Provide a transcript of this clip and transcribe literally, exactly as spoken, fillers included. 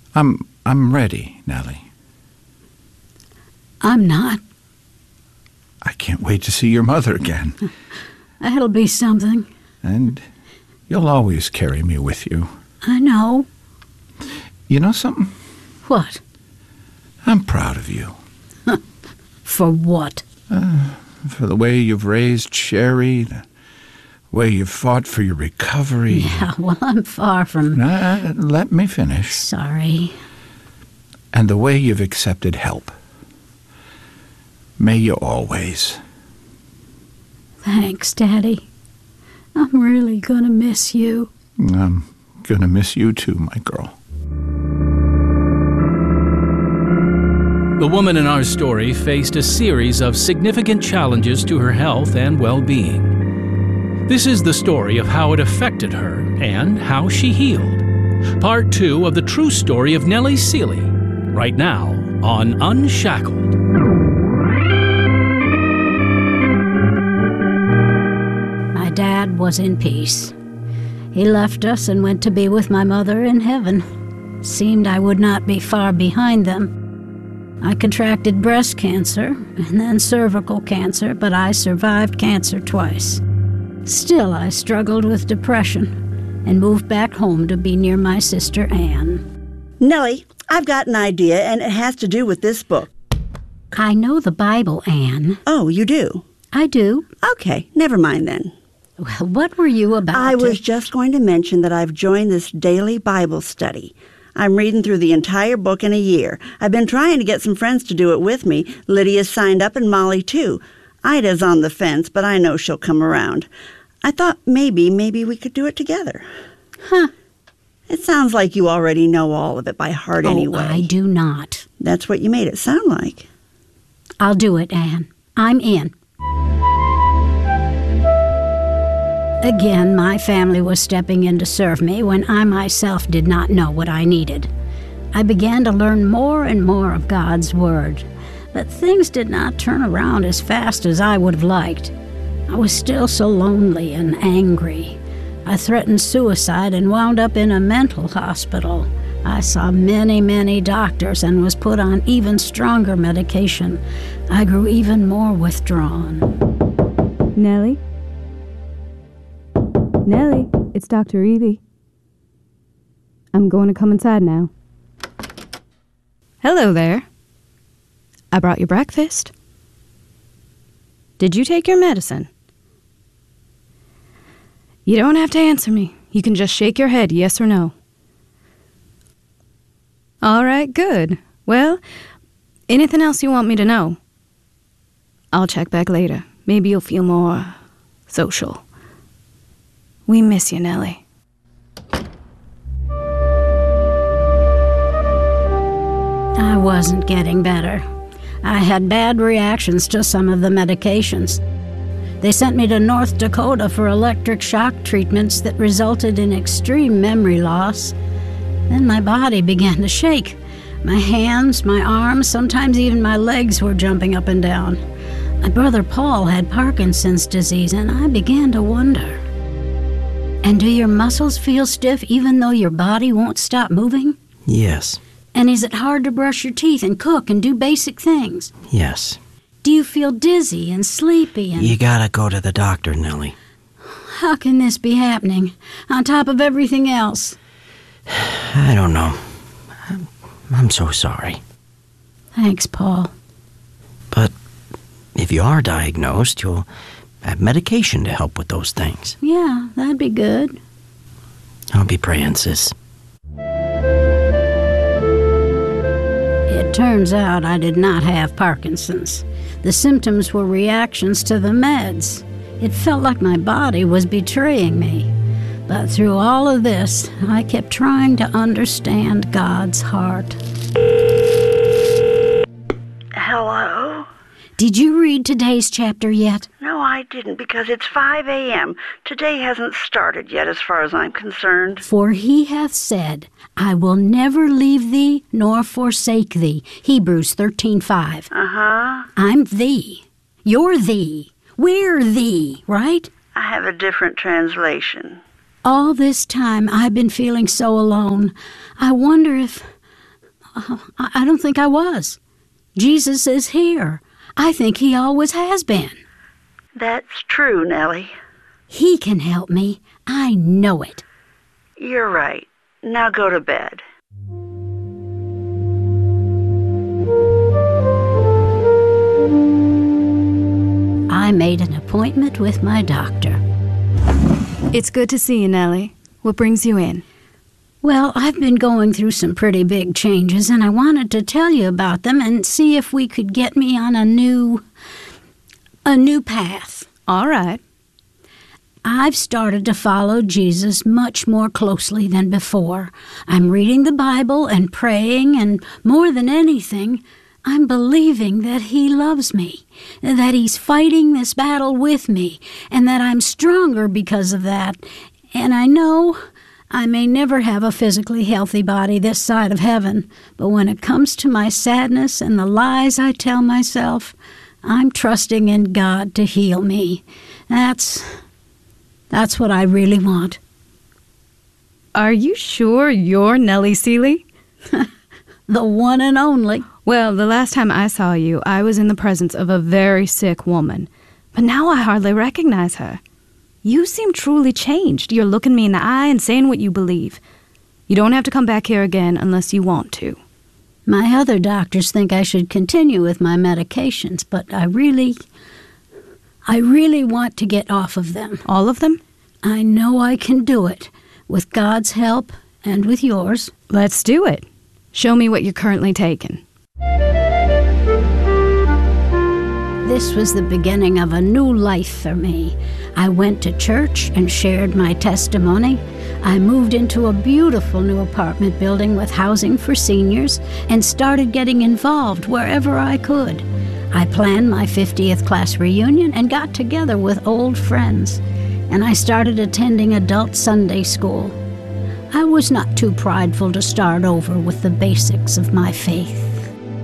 I'm I'm ready, Nellie. I'm not. I can't wait to see your mother again. That'll be something. And you'll always carry me with you. I know. You know something? What? I'm proud of you. For what? Uh, for the way you've raised Sherry, the way you've fought for your recovery. Yeah, well, I'm far from... Uh, let me finish. Sorry. And the way you've accepted help. May you always. Thanks, Daddy. I'm really gonna miss you. I'm gonna miss you too, my girl. The woman in our story faced a series of significant challenges to her health and well-being. This is the story of how it affected her and how she healed. Part two of the true story of Nellie Seeley, right now on Unshackled. My dad was in peace. He left us and went to be with my mother in heaven. Seemed I would not be far behind them. I contracted breast cancer and then cervical cancer, but I survived cancer twice. Still, I struggled with depression and moved back home to be near my sister Anne. Nellie, I've got an idea, and it has to do with this book. I know the Bible, Anne. Oh, you do? I do. Okay, never mind then. Well, what were you about I to... was just going to mention that I've joined this daily Bible study. I'm reading through the entire book in a year. I've been trying to get some friends to do it with me. Lydia's signed up and Molly, too. Ida's on the fence, but I know she'll come around. I thought maybe, maybe we could do it together. Huh. It sounds like you already know all of it by heart oh, anyway. I do not. That's what you made it sound like. I'll do it, Anne. I'm in. Again, my family was stepping in to serve me when I myself did not know what I needed. I began to learn more and more of God's Word, but things did not turn around as fast as I would have liked. I was still so lonely and angry. I threatened suicide and wound up in a mental hospital. I saw many, many doctors and was put on even stronger medication. I grew even more withdrawn. Nellie? Nellie, it's Doctor Evie. I'm going to come inside now. Hello there. I brought you breakfast. Did you take your medicine? You don't have to answer me. You can just shake your head, yes or no. All right, good. Well, anything else you want me to know? I'll check back later. Maybe you'll feel more social. We miss you, Nellie. I wasn't getting better. I had bad reactions to some of the medications. They sent me to North Dakota for electric shock treatments that resulted in extreme memory loss. Then my body began to shake. My hands, my arms, sometimes even my legs were jumping up and down. My brother Paul had Parkinson's disease, and I began to wonder. And do your muscles feel stiff even though your body won't stop moving? Yes. And is it hard to brush your teeth and cook and do basic things? Yes. Do you feel dizzy and sleepy and... You gotta go to the doctor, Nellie. How can this be happening, on top of everything else? I don't know. I'm, I'm so sorry. Thanks, Paul. But if you are diagnosed, you'll have medication to help with those things. Yeah, that'd be good. I'll be praying, sis. It turns out I did not have Parkinson's. The symptoms were reactions to the meds. It felt like my body was betraying me. But through all of this, I kept trying to understand God's heart. Hello? Did you read today's chapter yet? No, I didn't, because it's five a.m. Today hasn't started yet, as far as I'm concerned. For he hath said, I will never leave thee nor forsake thee. Hebrews thirteen five. Uh-huh. I'm thee. You're thee. We're thee, right? I have a different translation. All this time I've been feeling so alone. I wonder if... Uh, I I don't think I was. Jesus is here. I think he always has been. That's true, Nellie. He can help me. I know it. You're right. Now go to bed. I made an appointment with my doctor. It's good to see you, Nellie. What brings you in? Well, I've been going through some pretty big changes, and I wanted to tell you about them and see if we could get me on a new... a new path. All right. I've started to follow Jesus much more closely than before. I'm reading the Bible and praying, and more than anything, I'm believing that he loves me, that he's fighting this battle with me, and that I'm stronger because of that. And I know I may never have a physically healthy body this side of heaven, but when it comes to my sadness and the lies I tell myself, I'm trusting in God to heal me. That's... that's what I really want. Are you sure you're Nellie Seeley? The one and only. Well, the last time I saw you, I was in the presence of a very sick woman. But now I hardly recognize her. You seem truly changed. You're looking me in the eye and saying what you believe. You don't have to come back here again unless you want to. My other doctors think I should continue with my medications, but I really... I really want to get off of them. All of them? I know I can do it, with God's help and with yours. Let's do it. Show me what you're currently taking. This was the beginning of a new life for me. I went to church and shared my testimony. I moved into a beautiful new apartment building with housing for seniors and started getting involved wherever I could. I planned my fiftieth class reunion and got together with old friends, and I started attending adult Sunday school. I was not too prideful to start over with the basics of my faith.